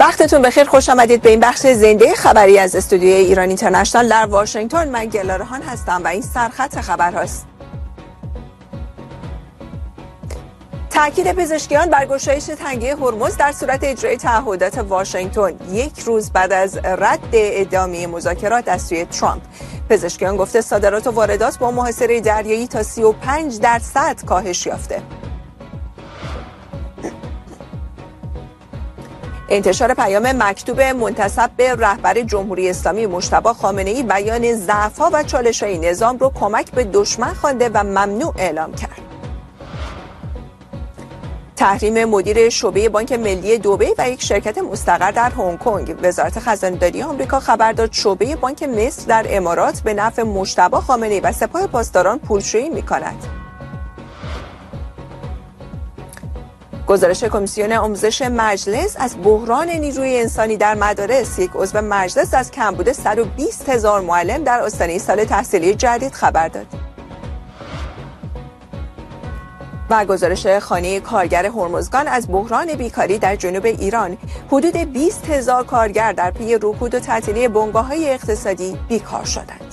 وقتتون بخیر، خوش آمدید به این بخش زنده خبری از استودیوی ایران اینترنشنال در واشنگتن. من گلارهان هستم و این سرخط خبرهاست. تاکید پزشکیان بر گشایش تنگه هرمز در صورت اجرای تعهدات واشنگتن یک روز بعد از رد ادامه مذاکرات از سوی ترامپ. پزشکیان گفته صادرات و واردات با محاصره دریایی تا 35% کاهش یافته. انتشار پیام مکتوب منتسب به رهبر جمهوری اسلامی مجتبی خامنه‌ای بیان ضعف‌ها و چالش‌های نظام رو کمک به دشمن خوانده و ممنوع اعلام کرد. تحریم مدیر شعبه بانک ملی دبی و یک شرکت مستقر در هنگ کنگ. وزارت خزانه‌داری آمریکا خبر داد شعبه بانک مصر در امارات به نفع مجتبی خامنه‌ای و سپاه پاسداران پولشویی می‌کند. گزارش کمیسیون آموزش مجلس از بحران نیروی انسانی در مدارس. یک عضو مجلس از کمبود 120,000 معلم در آستانه سال تحصیلی جدید خبر داد. و گزارش خانه کارگر هرمزگان از بحران بیکاری در جنوب ایران. حدود 20,000 کارگر در پی رکود و تعطیلی بنگاه‌های اقتصادی بیکار شدند.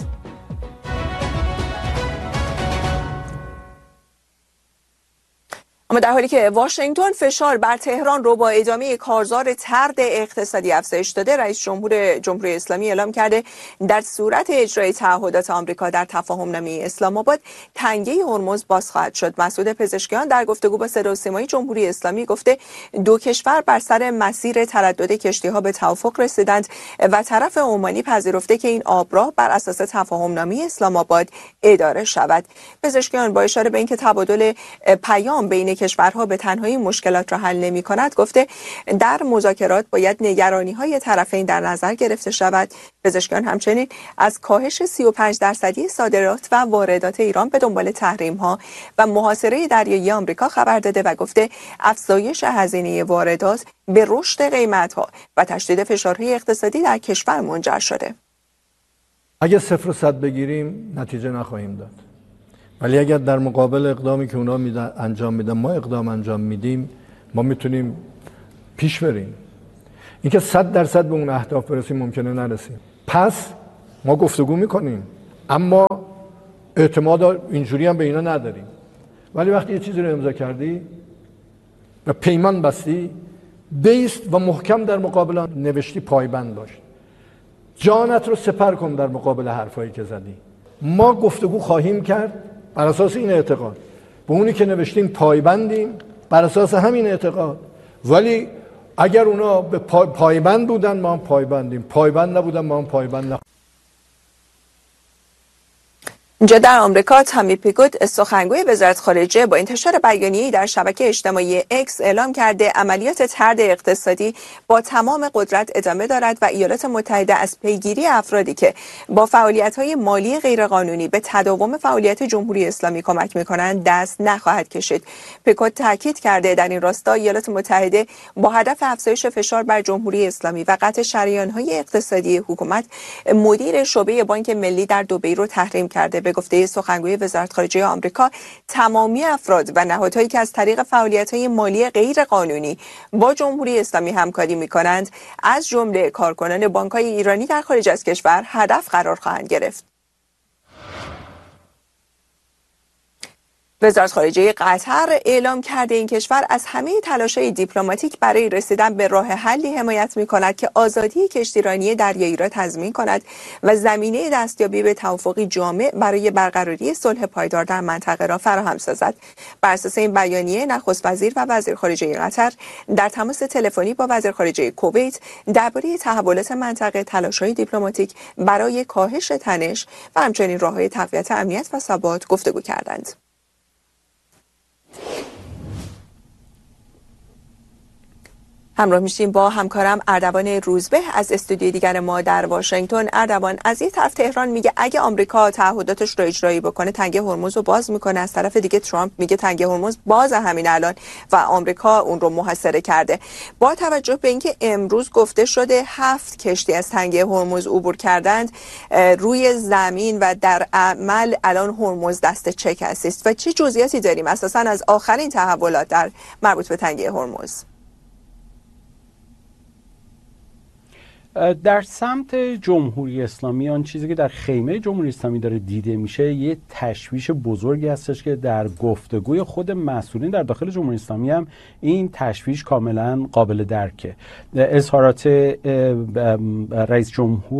اما در حالی که واشنگتن فشار بر تهران رو با ادامه کارزار طرد اقتصادی افزایش داده، رئیس جمهور جمهوری اسلامی اعلام کرده در صورت اجرای تعهدات آمریکا در تفاهمنامه اسلام آباد تنگه هرمز باز خواهد شد. مسعود پزشکیان در گفتگو با صدا و سیمای جمهوری اسلامی گفته دو کشور بر سر مسیر تردد کشتی‌ها به توافق رسیدند و طرف عمانی پذیرفته که این آبراه بر اساس تفاهمنامه اسلام آباد اداره شود. پزشکیان با اشاره به اینکه تبادل پیام بین کشورها به تنهایی مشکلات را حل نمی کند گفته در مذاکرات باید نگرانی‌های طرفین در نظر گرفته شود. پزشکیان همچنین از کاهش 35% صادرات و واردات ایران به دنبال تحریم‌ها و محاصره دریایی آمریکا خبر داده و گفته افزایش هزینه واردات به رشد قیمت‌ها و تشدید فشارهای اقتصادی در کشور منجر شده. اگه 0 و 100 بگیریم نتیجه نخواهیم داد. ولی اگر در مقابل اقدامی که اونا انجام میدن ما اقدام انجام میدیم، ما میتونیم پیش بریم. اینکه 100% به اون اهداف برسیم ممکنه نرسیم. پس ما گفتگو میکنیم، اما اعتماد اینجوری هم به اینا نداریم. ولی وقتی یه چیزی رو امضا کردی و پیمان بستی، بیست و محکم در مقابل نوشتی پایبند باش. جانت رو سپر کن در مقابل حرفایی که زدی. ما گفتگو خواهیم کرد بر اساس این اعتقاد. به اونی که نوشتیم پایبندیم بر اساس همین اعتقاد. ولی اگر اونا به پایبند بودن ما هم پایبندیم، پایبند نبودن ما هم پایبند نخواهیم. اینجا در آمریکا تامی پیگوت سخنگوی وزارت خارجه با انتشار بیانیه‌ای در شبکه اجتماعی اکس اعلام کرده عملیات طرد اقتصادی با تمام قدرت ادامه دارد و ایالات متحده از پیگیری افرادی که با فعالیت‌های مالی غیرقانونی به تداوم فعالیت جمهوری اسلامی کمک می‌کنند دست نخواهد کشید. پیگوت تاکید کرده در این راستا ایالات متحده با هدف افزایش فشار بر جمهوری اسلامی و قطع شریان‌های اقتصادی حکومت مدیر شعبه بانک ملی در دبی رو تحریم کرده. به گفته سخنگوی وزارت خارجه آمریکا تمامی افراد و نهادهایی که از طریق فعالیت‌های مالی غیر قانونی با جمهوری اسلامی همکاری می‌کنند از جمله کارکنان بانک‌های ایرانی در خارج از کشور هدف قرار خواهند گرفت. وزارت خارجه قطر اعلام کرده این کشور از همه تلاش‌های دیپلماتیک برای رسیدن به راه حلی حمایت می‌کند که آزادی کشتیرانی دریایی را تضمین کند و زمینه دستیابی به توافقی جامع برای برقراری صلح پایدار در منطقه را فراهم سازد. بر اساس این بیانیه نخست وزیر و وزیر خارجه قطر در تماس تلفنی با وزیر خارجه کویت درباره تحولات منطقه، تلاش‌های دیپلماتیک برای کاهش تنش و همچنین راه‌های تقویت امنیت و ثبات گفتگو کردند. همراه میشیم با همکارم اردوان روزبه از استودیوی دیگر ما در واشنگتن. اردوان، از یک طرف تهران میگه اگه آمریکا تعهداتش رو اجرایی بکنه تنگه هرمز رو باز میکنه، از طرف دیگه ترامپ میگه تنگه هرمز باز همین الان و آمریکا اون رو محاصره کرده. با توجه به اینکه امروز گفته شده 7 کشتی از تنگه هرمز عبور کردند روی زمین و در عمل الان هرمز دست چه کسی است و چه جزئیاتی داریم اساساً از آخرین تحولات در مربوط به تنگه هرمز؟ در سمت جمهوری اسلامی آن چیزی که در خیمه جمهوری اسلامی داره دیده میشه یه تشویش بزرگی هستش که در گفتگوی خود مسئولین در داخل جمهوری اسلامی هم این تشویش کاملا قابل درکه. اظهارات رئیس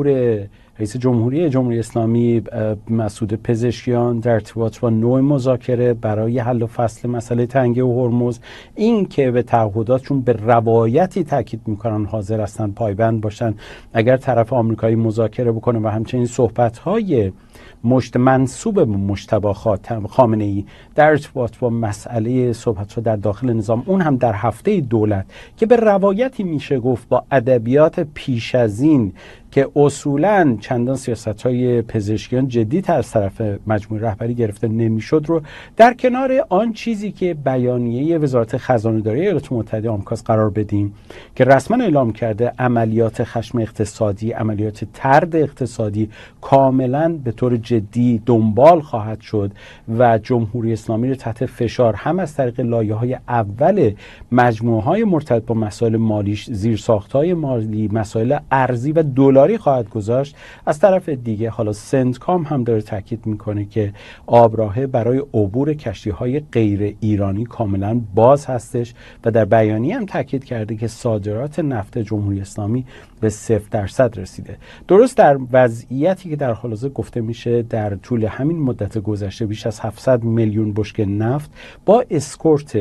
جمهوری جمهوری اسلامی مسعود پزشکیان در ارتباط با نوع مذاکره برای حل و فصل مسئله تنگه و هرمز، این که به تعهداتشون به روایتی تاکید میکنن حاضر هستن پایبند باشن اگر طرف آمریکایی مذاکره بکنه و همچنین صحبت‌های منسوب به مجتبی خامنه‌ای در ارتباط با مسئله صحبت‌ها در داخل نظام، اون هم در هفته دولت که به روایتی میشه گفت با ادبیات پیش از این که اصولاً چندان سیاست‌های پزشکیان جدی تر از طرف مجموعه رهبری گرفته نمیشد رو در کنار آن چیزی که بیانیه وزارت خزانه‌داری ایالات متحده آمریکا قرار بدیم که رسما اعلام کرده عملیات خشم اقتصادی، عملیات طرد اقتصادی کاملاً به طور جدی دنبال خواهد شد و جمهوری اسلامی رو تحت فشار هم از طریق لایه‌های اول مجموعه‌های مرتبط با مسائل مالیش، زیرساخت‌های مالی، مسائل ارزی و دلاری خواهد گذاشت. از طرف دیگه حالا سنتکام هم داره تاکید میکنه که آبراهه برای عبور کشتی‌های غیر ایرانی کاملا باز هستش و در بیانیه هم تاکید کرده که صادرات نفت جمهوری اسلامی به 0% رسیده. درست در وضعیتی که در حال حاضر گفته میشه در طول همین مدت گذشته بیش از 700 میلیون بشکه نفت با اسکورت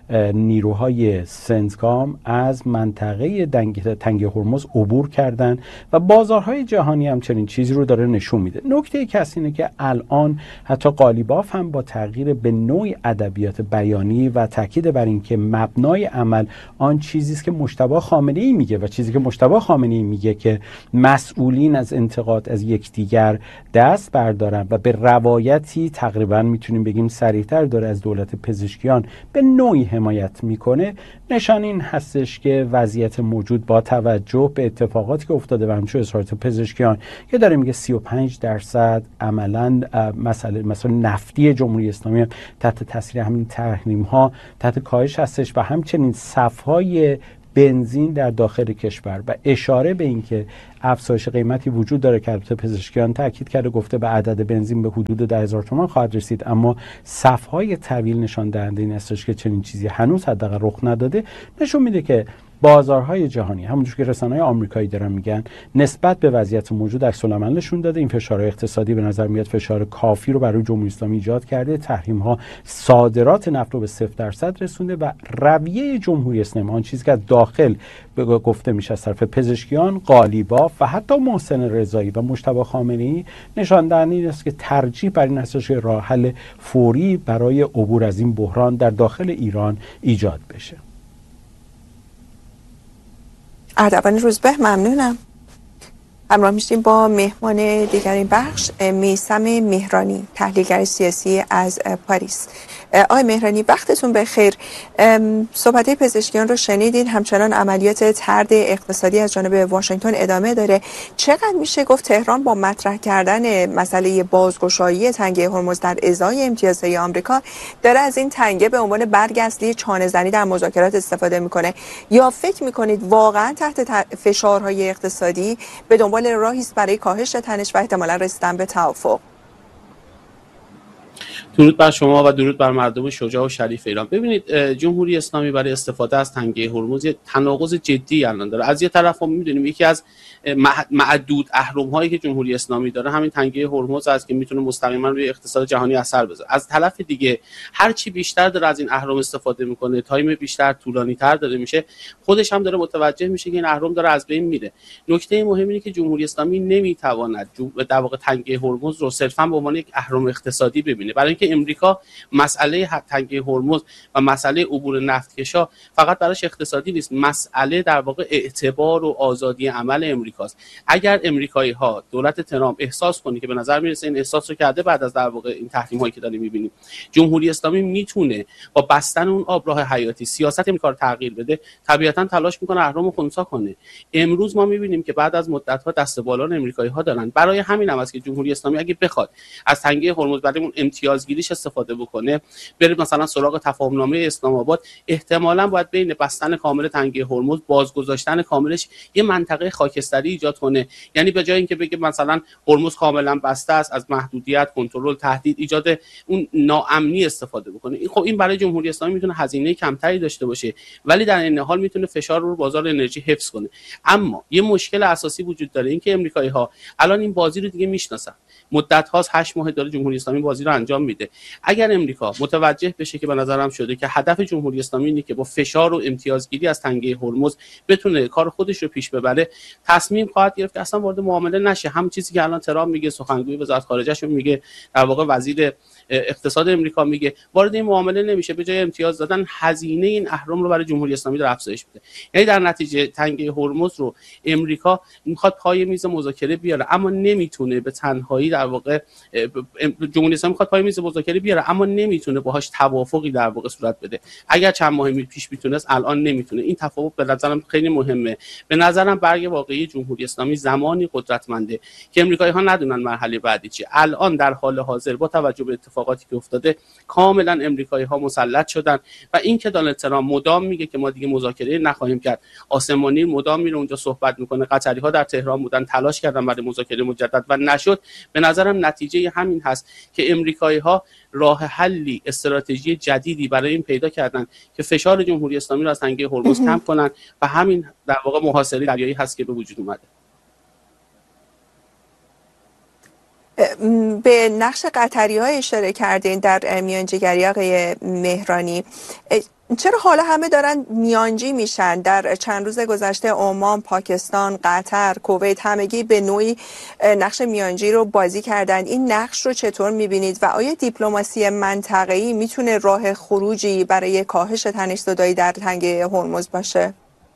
نیروهای سنتکام از منطقه تنگه هرمز عبور کردن و بازارهای جهانی هم چنین چیزی رو داره نشون میده. نکته کسی اینه که الان حتی قالیباف هم با تغییر به نوع ادبیات بیانی و تاکید بر این که مبنای عمل آن چیزی است که مجتبی خامنه‌ای میگه و چیزی که مجتبی خامنه‌ای میگه که مسئولین از انتقاد از یکدیگر دست بردارن و به روایتی تقریبا میتونیم بگیم صریح‌تر داره از دولت پزشکیان به نوعی حمایت میکنه، نشان این هستش که وضعیت موجود با توجه به اتفاقاتی که افتاده و همچنین اظهارات پزشکیان که داره میگه 35% عملاً مثلا نفتی جمهوری اسلامی تحت تاثیر همین تحریم ها تحت کاهش هستش و همچنین صفهای بنزین در داخل کشور و اشاره به این که افزایش قیمتی وجود داره که البته پزشکیان تاکید کرده، گفته به عدد بنزین به حدود 10,000 تومان خواهد رسید، اما صفهای طویل نشان دهنده این هستش که چنین چیزی هنوز حداقل رخ نداده. نشون میده که بازارهای جهانی همونجور که رسانه‌های آمریکایی دارن میگن نسبت به وضعیت موجود عکس‌العمل نشون داده. این فشارهای اقتصادی به نظر میاد فشار کافی رو برای جمهوری اسلامی ایجاد کرده. تحریم‌ها صادرات نفت رو به 0% رسونده و رویه جمهوری اسلامی، آن چیزی که از داخل گفته میشه از طرف پزشکیان، قالیباف و حتی محسن رضایی و مجتبی خامنه‌ای، نشان دهنده این است که ترجیح بر این است که راه حل فوری برای عبور از این بحران در داخل ایران ایجاد بشه. اردوان روزبه، ممنونم. همراه میشیم با مهمان دیگر این بخش، میثم مهرانی، تحلیلگر سیاسی از پاریس. آقای مهرانی، وقتتون بخیر. صحبت پزشکیان رو شنیدید، همچنان عملیات طرد اقتصادی از جانب واشنگتن ادامه داره. چقدر میشه گفت تهران با مطرح کردن مسئله بازگشایی تنگه هرمز در ازای امتیازهای آمریکا داره از این تنگه به عنوان برگ اصلی چانه‌زنی در مذاکرات استفاده میکنه، یا فکر میکنید واقعا تحت فشارهای اقتصادی به دنبال راهی است برای کاهش تنش و احتمالاً رسیدن به توافق؟ درود بر شما و درود بر مردم شجاع و شریف ایران. ببینید، جمهوری اسلامی برای استفاده از تنگه هرمز یه تناقض جدی الان داره. از یه طرف ما می‌دونیم یکی از معدود اهرم‌هایی که جمهوری اسلامی داره همین تنگه هرمز است که میتونه مستقیما روی اقتصاد جهانی اثر بذاره. از طرف دیگه هر چی بیشتر داره از این اهرم استفاده میکنه، تایم بیشتر، طولانی‌تر داره میشه، خودش هم داره متوجه میشه که این اهرم داره از بین میره. نکته مهم اینه که جمهوری اسلامی نمیتواند در واقع تنگه هرمز رو صرفاً به عنوان یک اهرم اقتصادی ببینه، برای اینکه امریکا مسئله تنگه هرمز و مسئله عبور نفتکشا فقط براش اقتصادی نیست، مسئله در واقع اعتبار و آزادی عمل امریکاست. اگر امریکایی‌ها، دولت ترامپ احساس کنه که به نظر میرسه این احساس رو کرده بعد از در واقع این تحریم‌هایی که داریم می‌بینیم، جمهوری اسلامی میتونه با بستن اون آبراه حیاتی سیاست امریکا رو تغییر بده، طبیعتاً تلاش میکنه اهرم رو خنثی کنه. امروز ما می‌بینیم که بعد از مدت‌ها دست بالان امریکایی‌ها دارن. برای همین هم است که جمهوری اسلامی اگه بخواد از تنگه هرمز برای اون امتیازگیری پذیرش استفاده بکنه، بره مثلا سراغ تفاهمنامه اسلام آباد، احتمالاً باید بین بستن کامل تنگه هرمز، بازگذاشتن کاملش، یه منطقه خاکستری ایجاد کنه. یعنی به جای اینکه بگه مثلا هرمز کاملا بسته است، از محدودیت، کنترل، تهدید، ایجاد اون ناامنی استفاده بکنه. خب این برای جمهوری اسلامی میتونه هزینه کمتری داشته باشه، ولی در این حال میتونه فشار رو بازار انرژی حفظ کنه. اما یه مشکل اساسی وجود داره، اینکه امریکایی‌ها الان این بازی رو دیگه میشناسن. مدت هاست 8 ماه داره جمهوری اسلامی بازی رو انجام میده. اگر امریکا متوجه بشه که به نظرم شده که هدف جمهوری اسلامی اینه که با فشار و امتیازگیری از تنگه هرمز بتونه کار خودش رو پیش ببره، تصمیم خواهد گرفت که اصلا وارد معامله نشه. همون چیزی که الان ترامپ میگه، سخنگوی وزارت خارجه‌ش میگه، در واقع وزیر اقتصاد امریکا میگه، وارد این معامله نمیشه. به جای امتیاز دادن، هزینه این اهرم رو برای جمهوری اسلامی در افزایش میده. یعنی در نتیجه تنگه هرمز رو امریکا میخواد پای میز مذاکره بیاره، اما نمیتونه به تنهایی. در واقع جمهوری اسلامی میخواد پای میز مذاکره بیاره، اما نمیتونه باهاش توافقی در واقع صورت بده. اگر چند ماه پیش میتونست، الان نمیتونه. این تفاوت به نظرم خیلی مهمه. به نظرم برگ واقعی جمهوری اسلامی زمانی قدرتمنده که امریکایی‌ها ندونن مرحله بعدی چیه. الان در حال حاضر با توجه به اتفاقاتی که افتاده، کاملا امریکایی‌ها مسلط شدن و این که دونالد ترامپ مدام میگه که ما دیگه مذاکره نخواهیم کرد، آسمانی مدام میره اونجا صحبت میکنه، قطری‌ها در تهران بودن تلاش کردن برای مذاکره مجدد و نشد. به نظرم نتیجه همین هست که امریکایی‌ها راه حلی، استراتژی جدیدی برای این پیدا کردن که فشار جمهوری اسلامی رو از تنگه هرمز کم کنن و همین در واقع محاصره دریایی هست که به وجود اومده. به نقش قطری‌ها اشاره کردین در میانجیگری آقای مهرانی. چرا حالا همه دارن میانجی میشن؟ در چند روز گذشته عمان، پاکستان، قطر، کویت همگی به نوعی نقش میانجی رو بازی کردن. این نقش رو چطور میبینید و آیا دیپلماسی منطقه‌ای میتونه راه خروجی برای کاهش تنش‌زدایی در تنگه هرمز باشه؟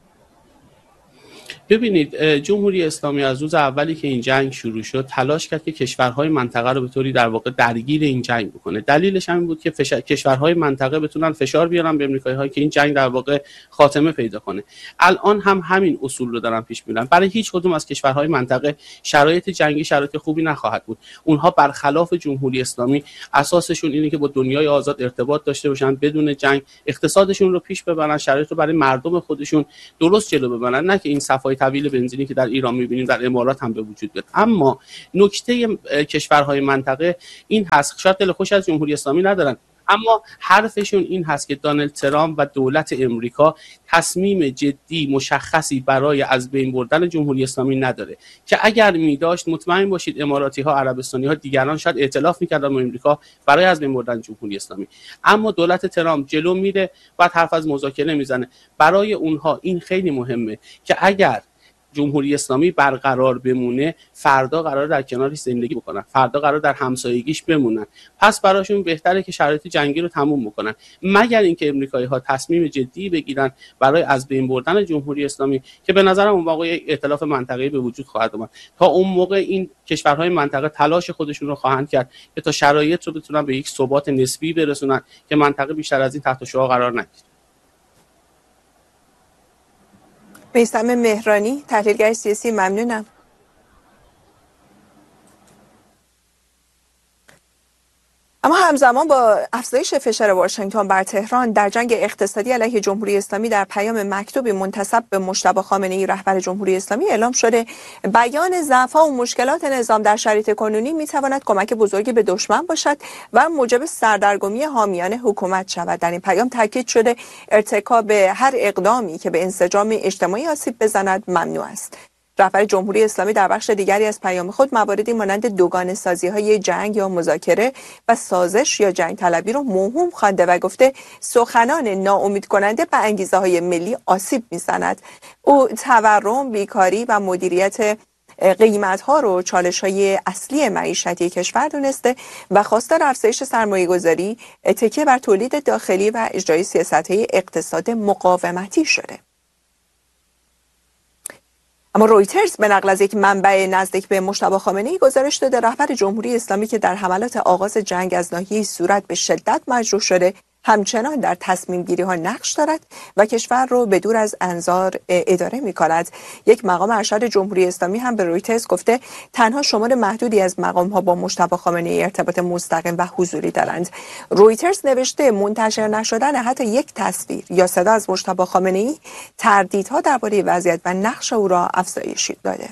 ببینید، جمهوری اسلامی از روز اولی که این جنگ شروع شد تلاش کرد که کشورهای منطقه رو به طوری در واقع درگیر این جنگ بکنه. دلیلش همین بود که کشورهای منطقه بتونن فشار بیارن به امریکایی‌ها که این جنگ در واقع خاتمه پیدا کنه. الان هم همین اصول رو دارن پیش میرن. برای هیچ کدوم از کشورهای منطقه شرایط جنگی شرایط خوبی نخواهد بود. اونها برخلاف جمهوری اسلامی اساسشون اینه که با دنیای آزاد ارتباط داشته باشن، بدون جنگ اقتصادشون رو پیش ببرن، شرایط رو برای مردم خودشون درست جلو ببرن، نه که این صفای طویل بنزینی که در ایران می‌بینیم در امارات هم به وجود بیاد. اما نکته کشورهای منطقه این هست، شاید دل خوش از جمهوری اسلامی ندارن، اما حرفشون این هست که دونالد ترامپ و دولت امریکا تصمیم جدی مشخصی برای از بین بردن جمهوری اسلامی نداره که اگر می‌داشت مطمئن باشید اماراتی‌ها، عربستانی‌ها، دیگران شاید ائتلاف می‌کردن با امریکا برای از بین بردن جمهوری اسلامی. اما دولت ترامپ جلو میره و حرف از مذاکره میزنه. برای اونها این خیلی مهمه که اگر جمهوری اسلامی برقرار بمونه، فردا قرار در کنارش زندگی بکنن، فردا قرار در همسایگیش بمونن. پس براشون بهتره که شرایط جنگی رو تموم بکنن، مگر اینکه امریکایی‌ها تصمیم جدی بگیرن برای از بین بردن جمهوری اسلامی که به نظرم اون موقع ائتلاف منطقه‌ای به وجود خواهد اومد. تا اون موقع این کشورهای منطقه تلاش خودشون رو خواهند کرد که تا شرایط رو بتونن به یک ثبات نسبی برسونن که منطقه بیشتر از این تحت شعاع قرار نگیره. میثم مهرانی، تحلیلگر سیاسی، ممنونم. اما همزمان با افزایش فشار واشنگتن بر تهران در جنگ اقتصادی علیه جمهوری اسلامی، در پیام مکتوبی منتسب به مجتبی خامنه‌ای رهبر جمهوری اسلامی اعلام شده بیان ضعف‌ها و مشکلات نظام در شرایط کنونی میتواند کمک بزرگی به دشمن باشد و موجب سردرگمی حامیان حکومت شود. در این پیام تاکید شده ارتکاب هر اقدامی که به انسجام اجتماعی آسیب بزند ممنوع است. رهبر جمهوری اسلامی در بخش دیگری از پیام خود مواردی مانند دوگانه سازی‌های جنگ یا مذاکره و سازش یا جنگ طلبی را موهوم خوانده و گفته سخنان ناامید کننده به انگیزه‌های ملی آسیب می‌زند. او تورم، بیکاری و مدیریت قیمت‌ها رو چالش‌های اصلی معیشتی کشور دونسته و خواستار افزایش سرمایه‌گذاری، تکیه بر تولید داخلی و اجرای سیاست‌های اقتصاد مقاومتی شده. اما رویترز به نقل از یک منبع نزدیک به مجتبی خامنه‌ای گزارش داده رهبر جمهوری اسلامی که در حملات آغاز جنگ از ناحیه صورت به شدت مجروح شده همچنان در تصمیم گیری ها نقش دارد و کشور رو به دور از انظار اداره می کند. یک مقام ارشد جمهوری اسلامی هم به رویترز گفته تنها شمار محدودی از مقام ها با مجتبی خامنه‌ای ارتباط مستقیم و حضوری دارند. رویترز نوشته منتشر نشدن حتی یک تصویر یا صدا از مجتبی خامنه‌ای تردیدها درباره وضعیت و نقش او را افزایش داده.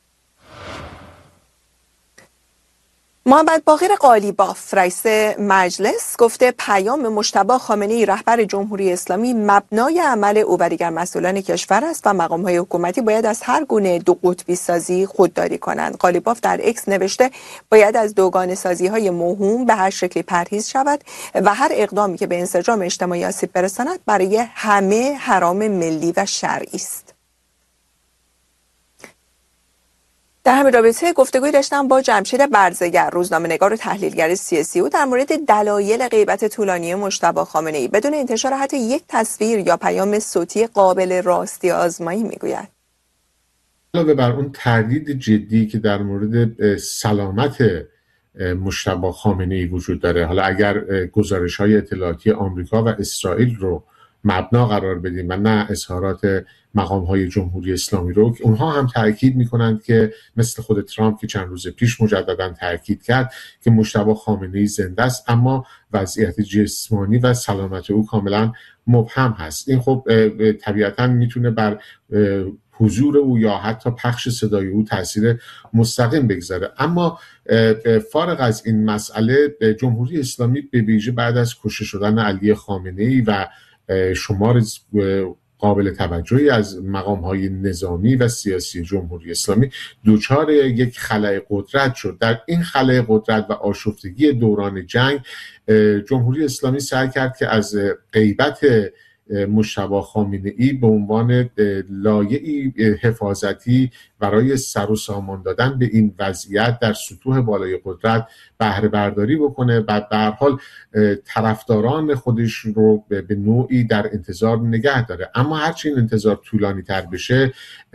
محمد باقر قالیباف رئیس مجلس گفته پیام مجتبی خامنه‌ای رهبر جمهوری اسلامی مبنای عمل او و دیگر مسئولان کشور است و مقام‌های حکومتی باید از هر گونه دو قطبی سازی خودداری کنند. قالیباف در اکس نوشته باید از دوگانه سازی‌های موهوم به هر شکلی پرهیز شود و هر اقدامی که به انسجام اجتماعی آسیب برساند برای همه حرام ملی و شرعی است. در همین رابطه گفتگوی داشتم با جمشید برزگر، روزنامه‌نگار و تحلیلگر سیاسی، او در مورد دلایل غیبت طولانی مجتبی خامنه‌ای بدون انتشار حتی یک تصویر یا پیام صوتی قابل راستی آزمایی میگوید. علاوه بر اون تردید جدی که در مورد سلامت مجتبی خامنه‌ای وجود داره، حالا اگر گزارش‌های اطلاعاتی آمریکا و اسرائیل رو مبنا قرار بدیم و نه اظهارات مقام‌های جمهوری اسلامی رو، که اونها هم تاکید می‌کنند که مثل خود ترامپ که چند روز پیش مجدداً تاکید کرد که مجتبی خامنه‌ای زنده است اما وضعیت جسمانی و سلامت او کاملاً مبهم هست. این خب طبیعتاً میتونه بر حضور او یا حتی پخش صدای او تاثیر مستقیم بگذاره. اما فارغ از این مسئله، جمهوری اسلامی به ویژه بعد از کشته شدن علی خامنه‌ای و شمار قابل توجهی از مقام‌های نظامی و سیاسی جمهوری اسلامی دوچار یک خلأ قدرت شد. در این خلأ قدرت و آشفتگی دوران جنگ، جمهوری اسلامی سعی کرد که از غیبت مجتبی خامنه‌ای به عنوان لایه‌ای حفاظتی برای سر و سامان دادن به این وضعیت در سطوح بالای قدرت بهره برداری بکنه و به هر حال طرفداران خودش رو به نوعی در انتظار نگه داره. اما هرچی این انتظار طولانی تر بشه،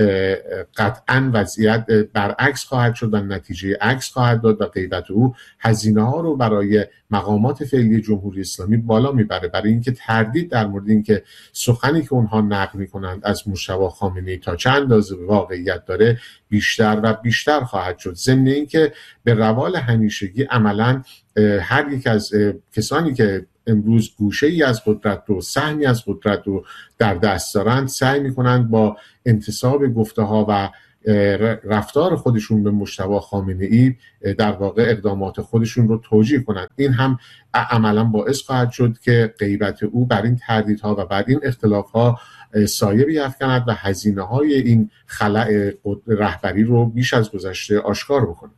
قطعاً وضعیت برعکس خواهد شد و نتیجه عکس خواهد داد و غیبت او هزینه ها رو برای مقامات فعلی جمهوری اسلامی بالا میبره، برای اینکه تردید در مورد اینکه سخنی که اونها نقل میکنند از مجتبی خامنه‌ای تا چند اندازه واقعیت داره بیشتر و بیشتر خواهد شد. ضمن اینکه به روال همیشگی عملاً هر یک از کسانی که امروز گوشه‌ای از قدرت رو، سهمی از قدرت رو در دست دارند، سعی میکنند با انتساب گفته‌ها و رفتار خودشون به مجتبی خامنه‌ای در واقع اقدامات خودشون رو توجیه کنند. این هم عملاً باعث خواهد شد که غیبت او بر این تردیدها و بر این اختلافها سایه بیفکند و هزینه‌های این خلأ رهبری رو بیش از گذشته آشکار بکنه.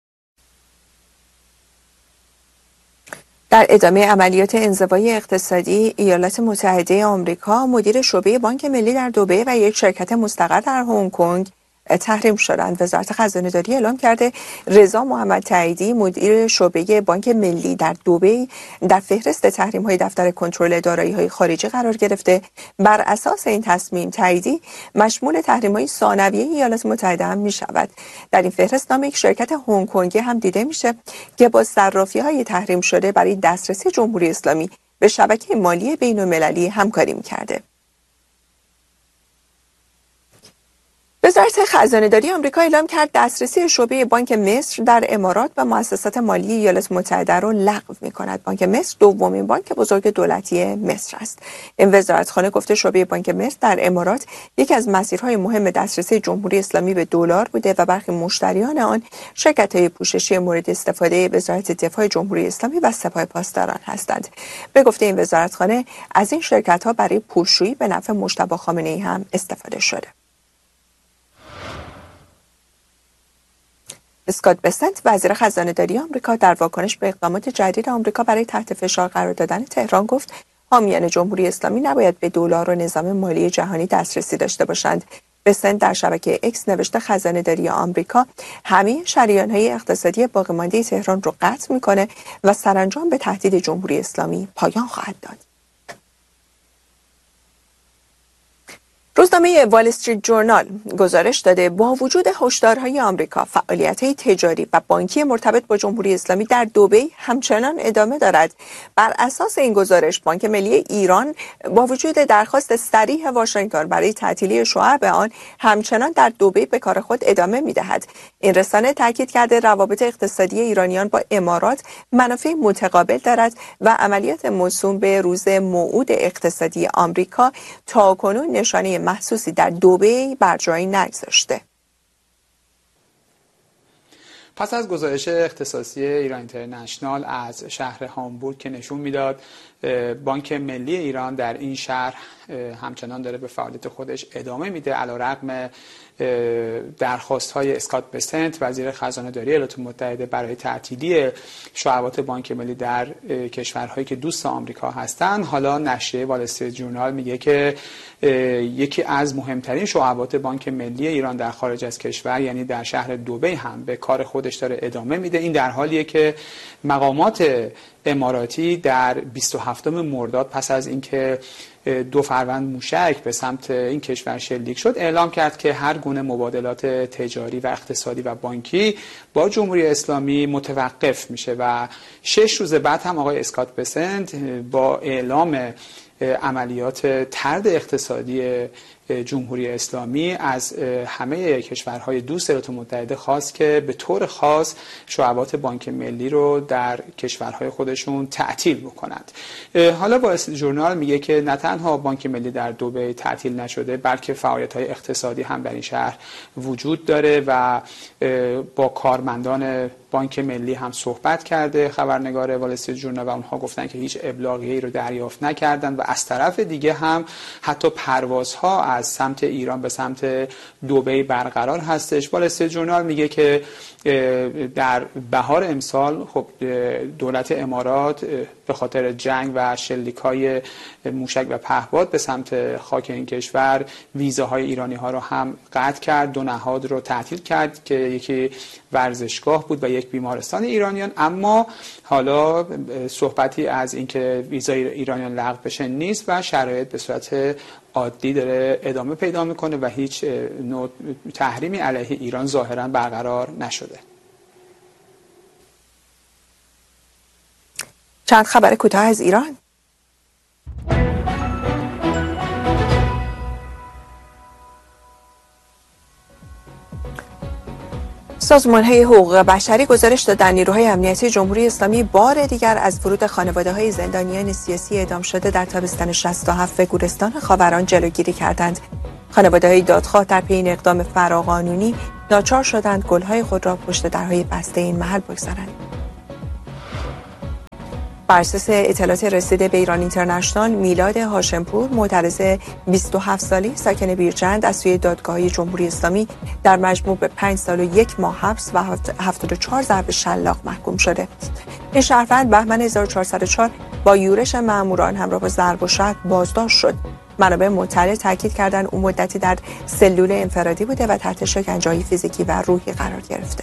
در ادامه عملیات انزوای اقتصادی، ایالات متحده آمریکا مدیر شعبه بانک ملی در دبی و یک شرکت مستقر در هنگ کنگ تحریم شدند. وزارت خزانه‌داری اعلام کرده رضا محمد تاییدی مدیر شعبه بانک ملی در دبی در فهرست تحریم‌های دفتر کنترل دارایی‌های خارجی قرار گرفته. بر اساس این تصمیم تاییدی مشمول تحریم‌های ثانویه ایالات متحده هم می‌شود. در این فهرست نام یک شرکت هنگ کنگی هم دیده میشه که با صرافی‌های تحریم شده برای دسترسی جمهوری اسلامی به شبکه مالی بین‌المللی همکاری می‌کرده. وزارت خزانه‌داری آمریکا اعلام کرد دسترسی شعبه بانک مصر در امارات و مؤسسات مالی ایالات متحده را لغو می‌کند. بانک مصر دومین بانک بزرگ دولتی مصر است. این وزارتخانه گفته شعبه بانک مصر در امارات یکی از مسیرهای مهم دسترسی جمهوری اسلامی به دلار بوده و برخی مشتریان آن شرکت‌های پوششی مورد استفاده وزارت دفاع جمهوری اسلامی و سپاه پاسداران هستند. به گفته این وزارتخانه از این شرکت‌ها برای پولشویی به نفع مجتبی خامنه‌ای هم استفاده شده. اسکات بسنت وزیر خزانه‌داری آمریکا در واکنش به اقدامات جدید آمریکا برای تحت فشار قرار دادن تهران گفت حامیان جمهوری اسلامی نباید به دلار و نظام مالی جهانی دسترسی داشته باشند. بسنت در شبکه اکس نوشته خزانه‌داری آمریکا همه شریان‌های اقتصادی باقی‌مانده تهران رو قطع می‌کنه و سرانجام به تهدید جمهوری اسلامی پایان خواهد داد. روزنامه وال استریت جورنال گزارش داده با وجود هشدارهای آمریکا، فعالیت‌های تجاری و بانکی مرتبط با جمهوری اسلامی در دبی همچنان ادامه دارد. بر اساس این گزارش، بانک ملی ایران با وجود درخواست صریح واشنگتن برای تعطیلی شعب آن همچنان در دبی به کار خود ادامه می‌دهد. این رسانه تاکید کرده روابط اقتصادی ایرانیان با امارات منافع متقابل دارد و عملیات موسوم به روز موعود اقتصادی آمریکا تاکنون نشانه محسوسی در دبی بر جای نگذاشته. پس از گزارش اختصاصی ایران اینترنشنال از شهر هامبورگ که نشون میداد بانک ملی ایران در این شهر همچنان داره به فعالیت خودش ادامه میده علیرغم درخواست‌های اسکات بسنت وزیر خزانه داری ایالات متحده برای تعطیلی شعبات بانک ملی در کشورهایی که دوست آمریکا هستند. حالا نشریه وال استریت جورنال میگه که یکی از مهمترین شعبات بانک ملی ایران در خارج از کشور، یعنی در شهر دبی، هم به کار خودش داره ادامه میده. این در حالیه که مقامات اماراتی در 27 مرداد پس از اینکه 2 فروند موشک به سمت این کشور شلیک شد اعلام کرد که هر گونه مبادلات تجاری و اقتصادی و بانکی با جمهوری اسلامی متوقف میشه و 6 روز بعد هم آقای اسکات بسنت با اعلام عملیات طرد اقتصادی جمهوری اسلامی از همه کشورهای دوست ایالات متحده خواست که به طور خاص شعبات بانک ملی رو در کشورهای خودشون تعطیل بکنند. حالا وال استریت جورنال میگه که نه تنها بانک ملی در دبی تعطیل نشده، بلکه فعالیت‌های اقتصادی هم در این شهر وجود داره و با کارمندان بانک ملی هم صحبت کرده خبرنگار وال استریت جورنال و اونها گفتن که هیچ ابلاغیه‌ای رو دریافت نکردن و از طرف دیگه هم حتی پروازها از سمت ایران به سمت دبی برقرار هستش. وال استریت جورنال میگه که در بهار امسال خب دولت امارات به خاطر جنگ و شلیک‌های موشک و پهپاد به سمت خاک این کشور ویزاهای ایرانی‌ها رو هم قطع کرد، 2 نهاد رو تعطیل کرد که یکی ورزشگاه بود و یک بیمارستان ایرانیان. اما حالا صحبتی از اینکه ویزای ایرانیان لغو بشه نیست و شرایط به صورت عادی داره ادامه پیدا میکنه و هیچ نوع تحریمی علیه ایران ظاهرا برقرار نشده. چند خبر کوتاه از ایران. سازمان‌های حقوق بشری گزارش دادند نیروهای امنیتی جمهوری اسلامی بار دیگر از ورود خانواده‌های زندانیان سیاسی اعدام شده در تابستان 67 گورستان خاوران جلوگیری کردند. خانواده‌های دادخواه در پی این اقدام فراقانونی ناچار شدند گل‌های خود را پشت درهای بسته این محل بگذارند. بر اساس اطلاعات رسیده به ایران اینترنشنال، میلاد هاشمپور، معترض 27 ساله ساکن بیرجند، از سوی دادگاه جمهوری اسلامی در مجموع به 5 سال و 1 ماه حبس و 74 ضرب شلاق محکوم شده. این شهروند بهمن 1404 با یورش ماموران همراه با ضرب و شتم بازداشت شد. منابع مطلع تاکید کردند او مدتی در سلول انفرادی بوده و تحت شکنجه‌های فیزیکی و روحی قرار گرفته.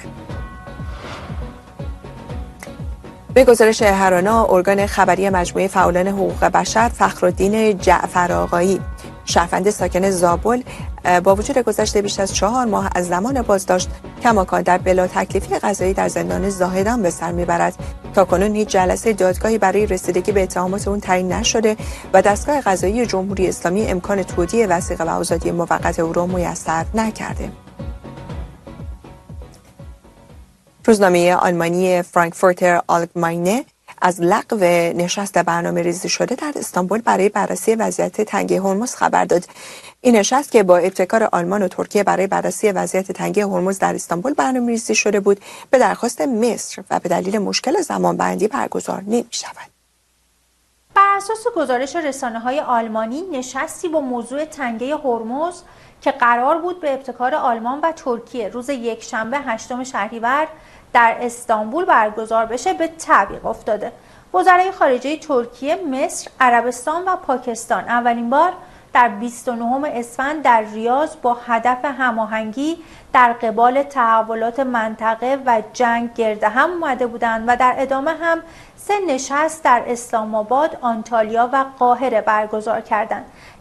به گزارش هرانا، ارگان خبری مجموعه فعالان حقوق بشر، فخرالدین جعفر آقایی، شهروند ساکن زابل، با وجود گذشت بیش از 4 ماه از زمان بازداشت، کماکان در بلا تکلیفی قضایی در زندان زاهدان به سر میبرد. تاکنون هیچ جلسه دادگاهی برای رسیدگی به اتهامات اون تعیین نشده و دستگاه قضایی جمهوری اسلامی امکان تودیع وثیقه و آزادی موقت او را میسر نکرده. روزنامه آلمانی فرانکفورتر آلگماینه از لغو نشست برنامه‌ریزی شده در استانبول برای بررسی وضعیت تنگه هرمز خبر داد. این نشست که با ابتکار آلمان و ترکیه برای بررسی وضعیت تنگه هرمز در استانبول برنامه‌ریزی شده بود، به درخواست مصر و به دلیل مشکل زمانبندی برگزار نمی‌شود. بر اساس گزارش رسانه‌های آلمانی، نشستی با موضوع تنگه هرمز که قرار بود به ابتکار آلمان و ترکیه روز یکشنبه 8 شهریور در استانبول برگزار بشه به تعویق افتاده. وزرای خارجه ترکیه، مصر، عربستان و پاکستان اولین بار در 29 اسفند در ریاض با هدف هماهنگی در قبال تحولات منطقه و جنگ گرد هم اومده بودند و در ادامه هم 3 نشست در اسلام آباد، آنتالیا و قاهره برگزار کردند.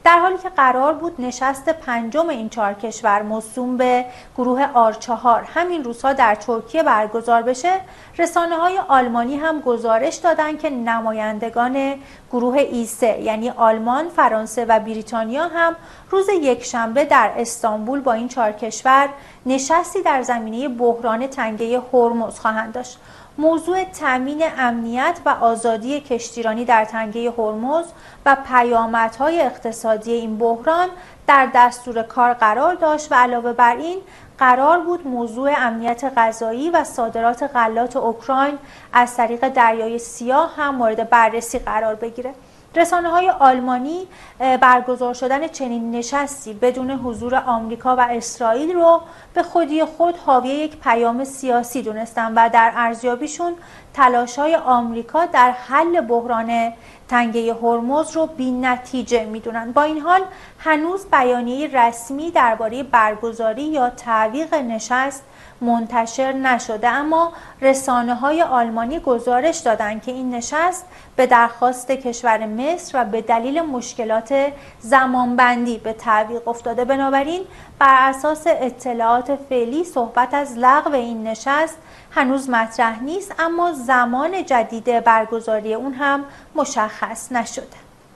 در حالی که قرار بود نشست پنجم این 4 کشور موسوم به گروه آر4 همین روزها در ترکیه برگزار بشه، رسانه‌های آلمانی هم گزارش دادند که نمایندگان گروه E3 یعنی آلمان، فرانسه و بریتانیا هم روز یکشنبه در استانبول با این 4 کشور نشستی در زمینه بحران تنگه هرمز خواهند داشت. موضوع تامین امنیت و آزادی کشتیرانی در تنگه هرمز و پیامدهای اقتصادی این بحران در دستور کار قرار داشت و علاوه بر این قرار بود موضوع امنیت غذایی و صادرات غلات اوکراین از طریق دریای سیاه هم مورد بررسی قرار بگیره. رسانه‌های آلمانی برگزار شدن چنین نشستی بدون حضور آمریکا و اسرائیل رو به خودی خود حاوی یک پیام سیاسی دونستن و در ارزیابیشون تلاش‌های آمریکا در حل بحران تنگه هرمز رو بی‌نتیجه میدونن. با این حال هنوز بیانیه رسمی درباره برگزاری یا تعویق نشست منتشر نشده، اما رسانه‌های آلمانی گزارش دادند که این نشست به درخواست کشور مصر و به دلیل مشکلات زمانبندی به تعویق افتاده. بنابراین بر اساس اطلاعات فعلی صحبت از لغو این نشست هنوز مطرح نیست، اما زمان جدید برگزاری اون هم مشخص نشده.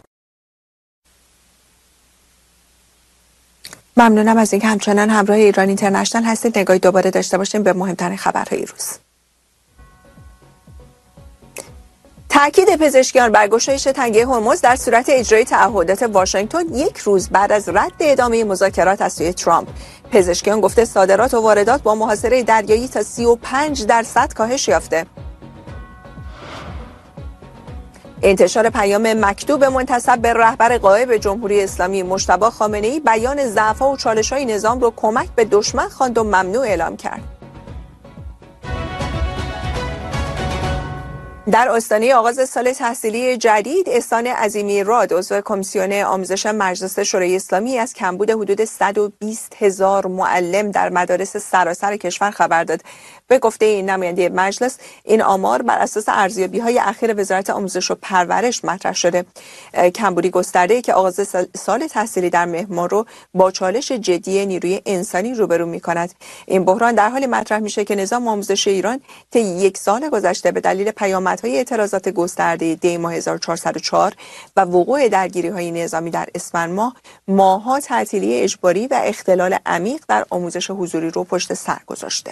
ممنونم از اینکه همچنان همراه ایران اینترنشنال هستید. نگاهی دوباره داشته باشیم به مهمترین خبرهای روز. تأکید پزشکیان بر گشایش تنگه هرمز در صورت اجرای تعهدات واشنگتن یک روز بعد از رد ادامه مذاکرات از سوی ترامپ. پزشکیان گفته صادرات و واردات با محاصره دریایی تا 35% کاهش یافته. انتشار پیام مکتوب منتسب به رهبر غائب جمهوری اسلامی مجتبی خامنه‌ای بیان ضعف‌ها و چالش‌های نظام را کمک به دشمن خواند و ممنوع اعلام کرد. در آستانه آغاز سال تحصیلی جدید، احسان عظیمی راد عضو کمیسیون آموزش مجلس شورای اسلامی از کمبود حدود 120,000 معلم در مدارس سراسر کشور خبر داد. به گفته این نماینده مجلس، این آمار بر اساس ارزیابی‌های اخیر وزارت آموزش و پرورش مطرح شده. کمبودی گسترده که آغاز سال تحصیلی در مهر ماه رو با چالش جدی نیروی انسانی روبرو می‌کند. این بحران در حالی مطرح میشه که نظام آموزش ایران طی یک سال گذشته به دلیل پیامدهای اعتراضات گسترده دی ماه 1404 و وقوع درگیری‌های نظامی در اسفند ماه، ماه‌ها تعطیلی اجباری و اختلال عمیق در آموزش حضوری رو پشت سر گذاشته.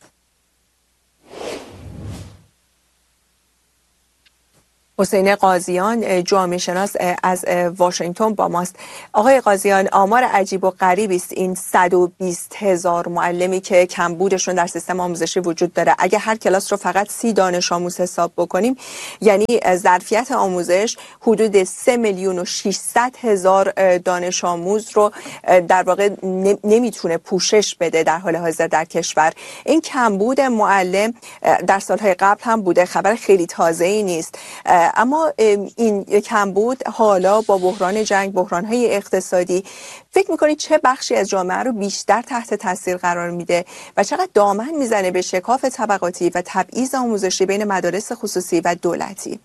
حسین قاضیان جامعه شناس از واشنگتن با ماست. آقای قاضیان، آمار عجیب و غریبی است این 120,000 معلمی که کمبودشون در سیستم آموزشی وجود داره. اگه هر کلاس رو فقط 30 دانش آموز حساب بکنیم، یعنی ظرفیت آموزش حدود 3,600,000 دانش آموز رو در واقع نمیتونه پوشش بده در حال حاضر در کشور. این کمبود معلم در سالهای قبل هم بوده، خبر خیلی تازه‌ای نیست. اما این کمبود حالا با بحران جنگ، بحران‌های اقتصادی، فکر می‌کنید چه بخشی از جامعه رو بیشتر تحت تاثیر قرار میده و چقدر دامن میزنه به شکاف طبقاتی و تبعیض آموزشی بین مدارس خصوصی و دولتی؟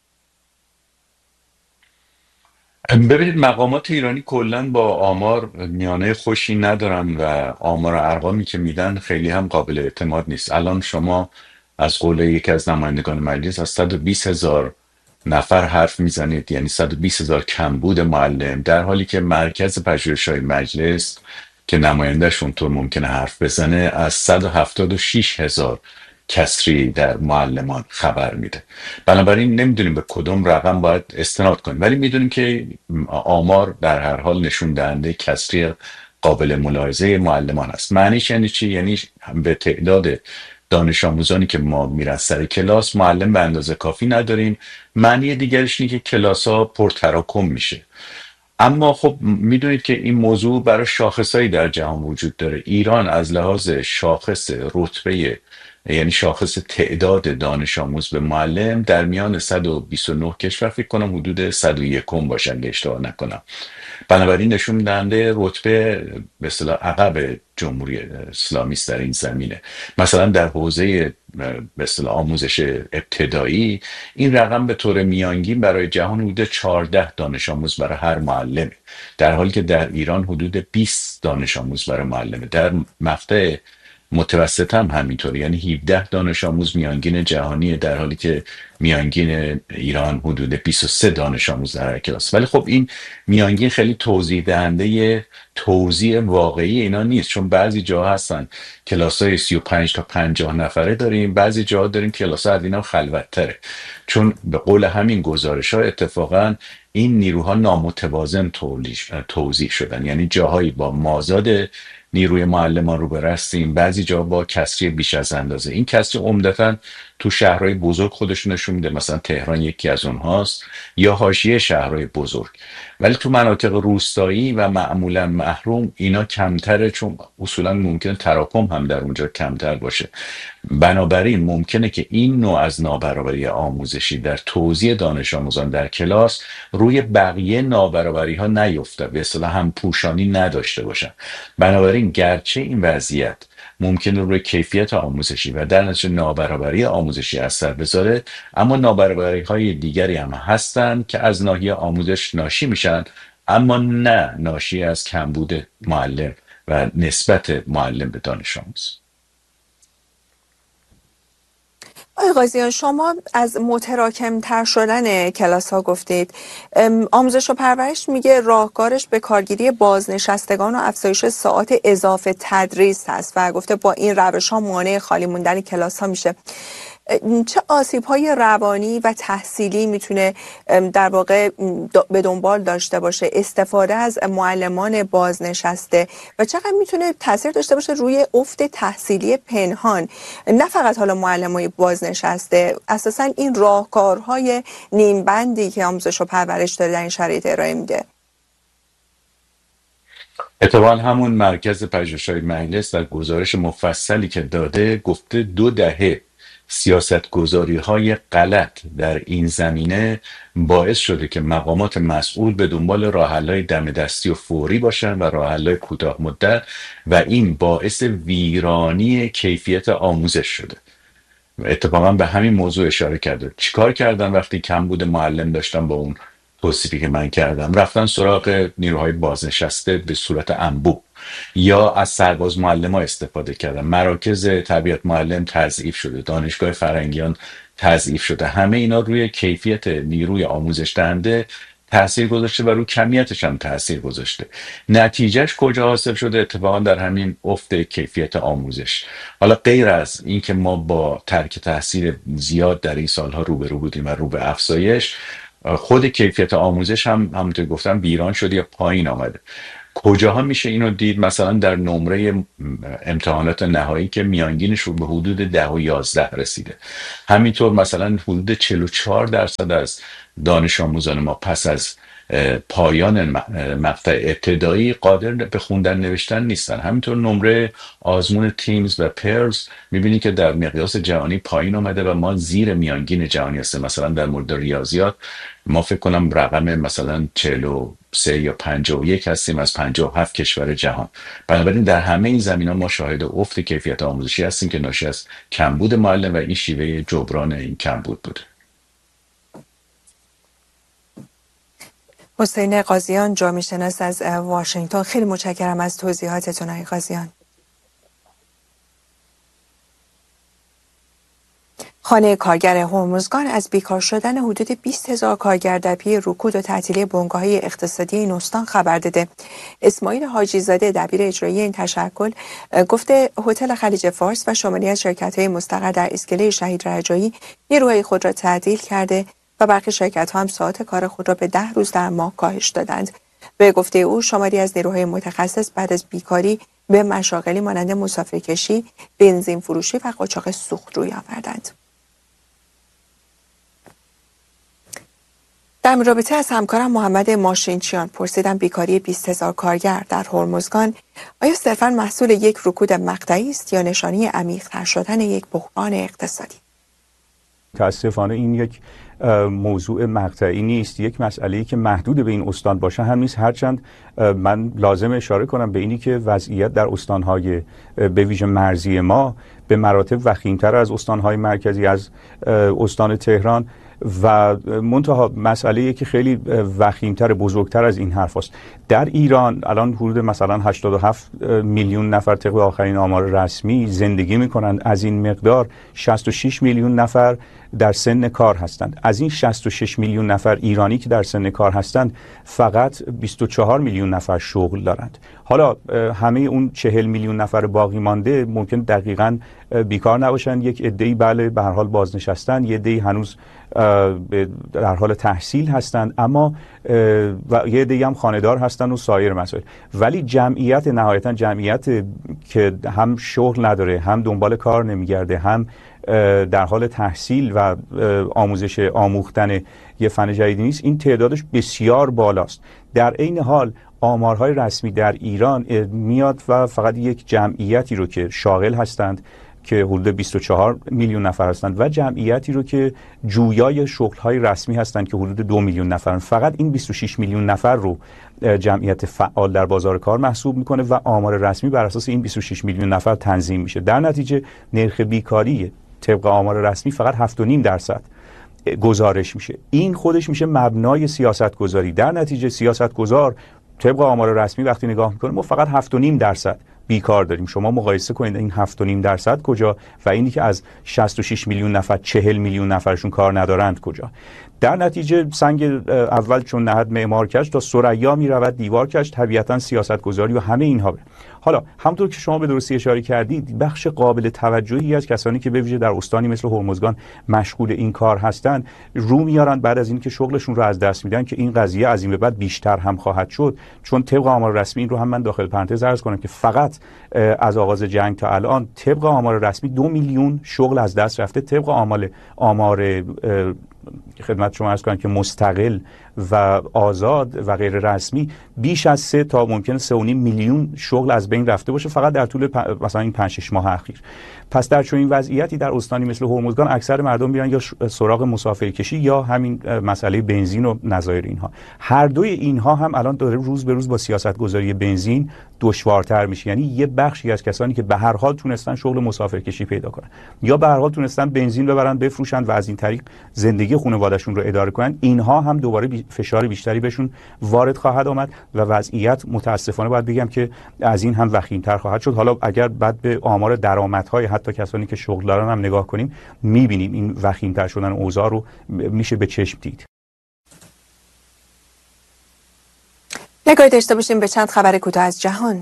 ببینید، مقامات ایرانی کلا با آمار میانه خوشی ندارن و آمار و ارقامی که میدن خیلی هم قابل اعتماد نیست. الان شما از قول یکی از نمایندگان مجلس از 120,000 نفر حرف میزنید، یعنی 120,000 کمبود معلم، در حالی که مرکز پژوهش‌های مجلس که نماینده‌شون طور ممکنه حرف بزنه از 176,000 کسری در معلمان خبر میده. بنابراین نمیدونیم به کدوم رقم باید استناد کنیم، ولی میدونیم که آمار در هر حال نشون دهنده کسری قابل ملاحظه معلمان است. معنیش یعنی چی؟ یعنی به تعداد دانش آموزانی که ما میرن سر کلاس معلم به اندازه کافی نداریم. معنی دیگرش اینه که کلاس ها پرتراکم میشه. اما خب میدونید که این موضوع برای شاخصهایی در جهان وجود داره. ایران از لحاظ شاخص رتبه، یعنی شاخص تعداد دانش آموز به معلم، در میان 129 کشور فکر کنم حدود 101 باشن اگه اشتباه نکنم. بنابراین نشون دهنده رتبه به اصطلاح عقب جمهوری اسلامی است در این زمینه. مثلا در حوزه به اصطلاح آموزش ابتدایی این رقم به طور میانگین برای جهان حدود 14 دانش آموز برای هر معلم، در حالی که در ایران حدود 20 دانش آموز برای معلمه. در مقطع متوسط هم همینطوره، یعنی 17 دانش آموز میانگین جهانیه، در حالی که میانگین ایران حدود 23 دانش آموز در هر کلاس. ولی خب این میانگین خیلی توضیح دهنده توزیع واقعی اینا نیست، چون بعضی جاها هستن کلاس‌های 35 تا 50 نفره داریم، بعضی جاها داریم کلاس‌ها از اینا خلوت‌تره، چون به قول همین گزارش‌ها اتفاقاً این نیروها نامتوازن توزیع شدن، یعنی جاهایی با مازاد نیروی معلمان رو برستیم، بعضی جا با کسری بیش از اندازه. این کسری عمدتاً تو شهرهای بزرگ خودشون نشون میده، مثلا تهران یکی از اونهاست، یا حاشیه شهرهای بزرگ. ولی تو مناطق روستایی و معمولا محروم اینا کمتره، چون اصولا ممکنه تراکم هم در اونجا کمتر باشه. بنابراین ممکنه که این نوع از نابرابری آموزشی در توزیع دانش آموزان در کلاس روی بقیه نابرابری ها نیفته، به اصطلاح هم پوشانی نداشته باشن. بنابراین گرچه این وضعیت ممکنه روی کیفیت آموزشی و در نتیجه نابرابری آموزشی اثر بذاره، اما نابرابری های دیگری هم هستن که از ناحیه آموزش ناشی میشن، اما نه ناشی از کمبود معلم و نسبت معلم به دانش آموز. آقای قاضیان، شما از متراکم‌تر شدن کلاس ها گفتید. آموزش و پرورش میگه راهکارش به کارگیری بازنشستگان و افزایش ساعات اضافه تدریس هست و گفته با این روش ها مانع خالی موندن کلاس ها میشه. چه آسیب های روانی و تحصیلی میتونه در واقع به دنبال داشته باشه استفاده از معلمان بازنشسته و چقدر میتونه تاثیر داشته باشه روی افت تحصیلی پنهان، نه فقط حالا معلمای بازنشسته، اساسا این راهکارهای نیمبندی که آموزش و پرورش داره در این شرایط ارائه میده؟ اتفاقا همون مرکز پژوهش‌های مجلس در گزارش مفصلی که داده گفته 2 دهه سیاستگذاری های غلط در این زمینه باعث شده که مقامات مسئول به دنبال راه حل‌های دم دستی و فوری باشن و راه حل‌های کوتاه مدت، و این باعث ویرانی کیفیت آموزش شده. اتفاقا به همین موضوع اشاره کرده. چیکار کردن وقتی کمبود معلم داشتن؟ با اون توصیفی که من کردم رفتن سراغ نیروهای بازنشسته به صورت انبوه، یا از سرباز معلم‌ها استفاده کردن. مراکز تربیت معلم تضعیف شده، دانشگاه فرنگیان تضعیف شده. همه اینا روی کیفیت نیروی آموزش دهنده تأثیر گذاشته و روی کمیتش هم تأثیر گذاشته. نتیجهش کجا حاصل شده؟ اتفاقا در همین افت کیفیت آموزش. حالا غیر از این که ما با ترک تحصیل زیاد در این سالها روبرو بودیم و رو به افزایش، خود کیفیت آموزش هم همونطور گفتم ویران شده یا پایین آمده. کجاها میشه اینو دید؟ مثلا در نمره امتحانات نهایی که میانگینش رو به حدود 10 و 11 رسیده. همینطور مثلا حدود 44% از دانش آموزان ما پس از پایان مقطع ابتدایی قادر به خوندن نوشتن نیستن. همینطور نمره آزمون تیمز و پیرز میبینی که در مقیاس جهانی پایین آمده و ما زیر میانگین جهانی هستیم. مثلا در مورد ریاضیات ما فکر کنم رقم مثلا 43 یا 51 هستیم از 57 کشور جهان. بنابراین در همه این زمینه‌ها ما شاهد افت کیفیت آموزشی هستیم که ناشی از کمبود معلم و این شیوه جبران این کمبود بوده. حسین قاضیان، جامعه شناس از واشنگتن، خیلی متشکرم از توضیحاتتون آقای قاضیان. خانه کارگر هرمزگان از بیکار شدن حدود 20,000 کارگر در پی رکود و تعطیلی بنگاه‌های اقتصادی این استان خبر داده. اسماعیل حاجی زاده دبیر اجرایی این تشکل گفته هتل خلیج فارس و شماری از شرکت‌های مستقر در اسکله شهید رجایی نیروهای خود را تعطیل کرده و برخی شرکت‌ها هم ساعات کار خود را به 10 روز در ماه کاهش دادند. به گفته او شماری از نیروهای متخصص بعد از بیکاری به مشاغلی مانند مسافرکشی، بنزین فروشی و قاچاق سوخت روی آوردند. در رابطه از همکارم محمد ماشینچیان پرسیدم بیکاری 20,000 کارگر در هرمزگان آیا صرفاً محصول یک رکود مقطعی است یا نشانی عمیق‌تر شدن یک بحران اقتصادی؟ متاسفانه این یک موضوع مقطعی نیست، یک مسئله‌ای که محدود به این استان باشه هم نیست، هرچند من لازم اشاره کنم به اینی که وضعیت در استان‌های به ویژه مرزی ما به مراتب وخیم‌تر از استان‌های مرکزی، از استان تهران و منتها مسئله‌ای که خیلی وخیم‌تر، بزرگتر از این حرف است. در ایران الان حدود مثلا 87 میلیون نفر طبق آخرین آمار رسمی زندگی می‌کنند. از این مقدار 66 میلیون نفر در سن کار هستند. از این 66 میلیون نفر ایرانی که در سن کار هستند، فقط 24 میلیون نفر شغل دارند. حالا همه اون 40 میلیون نفر باقی مانده ممکن دقیقاً بیکار نباشند، یک عده‌ای بله به هر حال بازنشستن، یه عده‌ای هنوز در حال تحصیل هستند، اما و یه عده‌ای هم خانه‌دار هستند و سایر مسائل. ولی جمعیت نهایتاً جمعیت که هم شغل نداره، هم دنبال کار نمیگرده، هم در حال تحصیل و آموختن یه فن جدیدی نیست، این تعدادش بسیار بالاست. در عین حال آمارهای رسمی در ایران میاد و فقط یک جمعیتی رو که شاغل هستند که حدود 24 میلیون نفر هستند و جمعیتی رو که جویای شغل‌های رسمی هستند که حدود 2 میلیون نفرند، فقط این 26 میلیون نفر رو جمعیت فعال در بازار کار محسوب میکنه و آمار رسمی بر اساس این 26 میلیون نفر تنظیم میشه. در نتیجه نرخ بیکاری طبق آمار رسمی فقط 7.5% گزارش میشه. این خودش میشه مبنای سیاست گذاری. در نتیجه سیاست گذار طبق آمار رسمی وقتی نگاه میکنه ما فقط 7.5% بیکار داریم. شما مقایسه کنید این 7.5% کجا و اینی که از 66 میلیون نفر 40 میلیون نفرشون کار ندارند کجا. در نتیجه سنگ اول چون نهد معمار کش تا ثریا میرود دیوار کش، طبیعتا سیاست گذاری و همه اینها بره. حالا همونطور که شما به درستی اشاره کردید، بخش قابل توجهی از کسانی که به ویژه در استانی مثل هرمزگان مشغول این کار هستند رو میارن بعد از اینکه شغلشون رو از دست میدن که این قضیه از این به بعد بیشتر هم خواهد شد، چون طبق آمار رسمی، این رو هم من داخل پرانتز عرض کنم که فقط از آغاز جنگ تا الان طبق آمار رسمی 2 میلیون شغل از دست رفته. طبق آمار خدمت شما عرض کنم که مستقل و آزاد و غیر رسمی بیش از 3 تا ممکنه 3.5 میلیون شغل از بین رفته باشه فقط در طول مثلا این 5-6 ماه اخیر. پس در چنین وضعیتی در استانی مثل هرمزگان اکثر مردم میرن یا سراغ مسافرکشی یا همین مسئله بنزین و نظایر اینها. هر دوی اینها هم الان داره روز به روز با سیاست گذاری بنزین دشوارتر میشه. یعنی یه بخشی از کسانی که به هر حال تونستن شغل مسافرکشی پیدا کنن یا به هر حال تونستن بنزین ببرن بفروشن و از این طریق زندگی خانواده‌شون رو اداره کنن، اینها هم دوباره فشار بیشتری بهشون وارد خواهد آمد و وضعیت متاسفانه باید بگم که از این هم وخیم‌تر خواهد شد. حالا اگر بعد به آمار درآمدهای حتی کسانی که شغل دارن هم نگاه کنیم، می‌بینیم این وخیم‌تر شدن اوضاع رو میشه به چشم دید. نگاهی داشته باشیم به چند خبر کوتاه از جهان.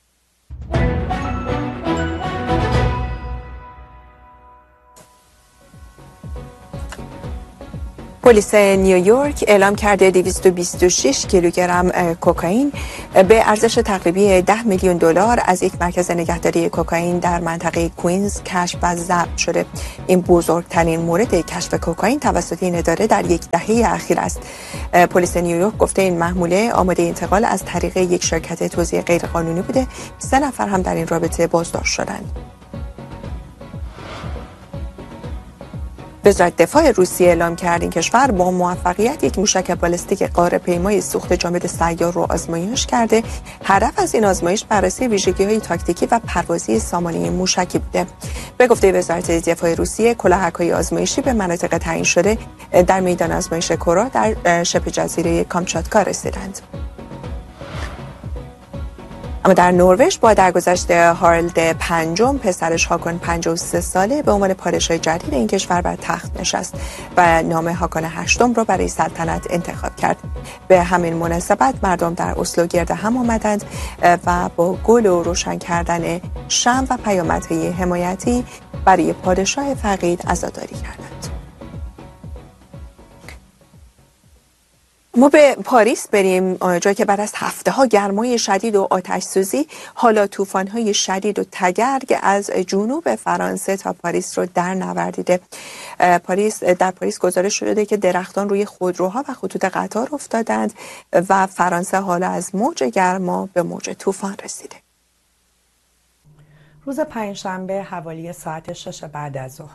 پلیس نیویورک اعلام کرده 226 کیلوگرم کوکائین به ارزش تقریبی $10 میلیون از یک مرکز نگهداری کوکائین در منطقه کوینز کشف و ضبط شده. این بزرگترین مورد کشف کوکائین توسط این اداره در یک دهه اخیر است. پلیس نیویورک گفته این محموله آماده انتقال از طریق یک شرکت توزیع غیرقانونی بوده. 3 نفر هم در این رابطه بازداشت شدند. وزارت دفاع روسیه اعلام کرد این کشور با موفقیت یک موشک بالستیک غاره‌پیمای سوخت جامد سیار رو آزمایش کرده. هدف از این آزمایش بررسی ویژگی‌های تاکتیکی و پروازی سامانه موشکی بوده. به گفته وزارت دفاع روسیه، کلاهک‌های آزمایشی به مناطق تعیین شده در میدان آزمایش کورا در شبه جزیره کامچاتکا رسیدند. اما در نروژ با درگذشت هارالد پنجم، پسرش هاکون 53 ساله به عنوان پادشاه جدید این کشور بر تخت نشست و نام هاکون هشتم را برای سلطنت انتخاب کرد. به همین مناسبت مردم در اسلو گرد هم آمدند و با گل و روشن کردن شمع و پیامدهای حمایتی برای پادشاه فقید عزاداری کردند. ما به پاریس بریم، جایی که بعد از هفته‌ها گرمای شدید و آتش سوزی، حالا طوفان‌های شدید و تگرگ از جنوب فرانسه تا پاریس رو در نوردیده. در پاریس گزارش شده که درختان روی خودروها و خطوط قطار افتادند و فرانسه حالا از موج گرما به موج طوفان رسیده. روز پنجشنبه حوالی ساعت 6 بعد از ظهر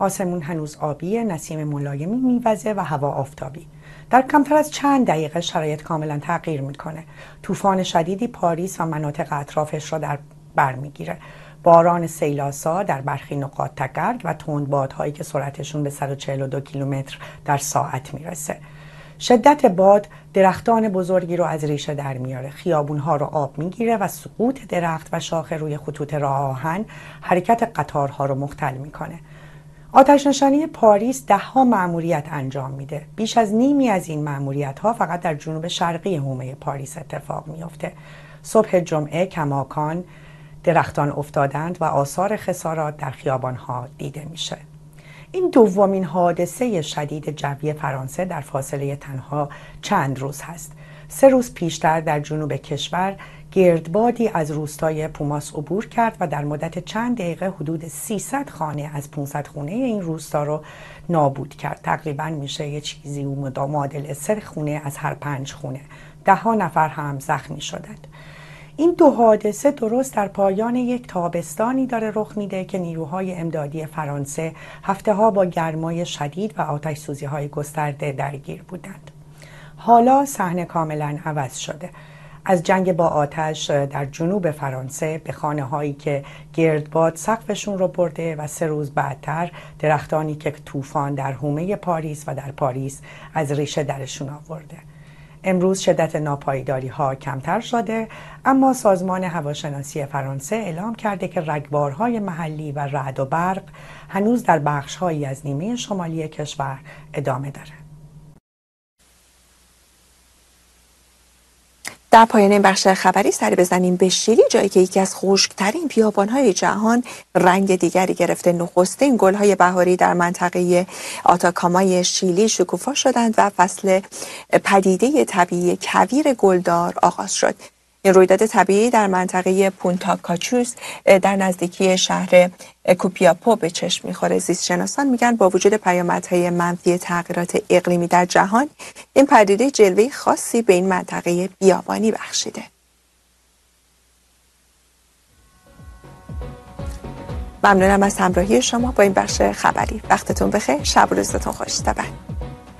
آسمون هنوز آبی، نسیم ملایمی میوزه و هوا آفتابی. در کمتر از چند دقیقه شرایط کاملا تغییر میکنه. طوفان شدیدی پاریس و مناطق اطرافش را در بر میگیره. باران سیلاسا در برخی نقاط تگرگ و تندبادهایی که سرعتشون به 142 کیلومتر در ساعت میرسه. شدت باد درختان بزرگی رو از ریشه در میاره، خیابونها رو آب میگیره و سقوط درخت و شاخه روی خطوط راه آهن حرکت قطارها رو مختل میکنه. آتش نشانی پاریس 10 مأموریت انجام میده. بیش از نیمی از این مأموریت‌ها فقط در جنوب شرقی حومه پاریس اتفاق میفته. صبح جمعه کماکان درختان افتادند و آثار خسارات در خیابان‌ها دیده میشه. این دومین حادثه شدید جوی فرانسه در فاصله تنها چند روز هست. 3 روز پیشتر در جنوب کشور گردبادی از روستای پوماس عبور کرد و در مدت چند دقیقه حدود 300 خانه از 500 خانه این روستا رو نابود کرد. تقریبا میشه یه چیزی معادل 3 خونه از هر 5 خونه. 10 نفر هم زخمی شدند. این 2 حادثه درست در پایان یک تابستانی داره رخ میده که نیروهای امدادی فرانسه هفته‌ها با گرمای شدید و آتش سوزی‌های گسترده درگیر بودند. حالا صحنه کاملا عوض شده. از جنگ با آتش در جنوب فرانسه به خانه‌هایی که گردباد سقفشون رو برده و 3 روز بعدتر درختانی که طوفان در حومه پاریس و در پاریس از ریشه درشون آورده. امروز شدت ناپایداری ها کمتر شده، اما سازمان هواشناسی فرانسه اعلام کرده که رگبارهای محلی و رعد و برق هنوز در بخش‌هایی از نیمه شمالی کشور ادامه داره. در پایان این بخش خبری سری بزنیم به شیلی، جایی که یکی از خشک‌ترین بیابان‌های جهان رنگ دیگری گرفته. نخستین گل‌های بهاری در منطقه آتاکامای شیلی شکوفا شدند و فصل پدیده طبیعی کویر گلدار آغاز شد. این رویداد طبیعی در منطقه پونتا کاچوس در نزدیکی شهر کوپیاپو به چشم می‌خوره. زیستشناسان میگن با وجود پیامدهای منفی تغییرات اقلیمی در جهان، این پدیده جلوه خاصی به این منطقه بیابانی بخشیده. ممنونم از همراهی شما با این بخش خبری. وقتتون بخیر، شب و روزتون خوش. تا بعد.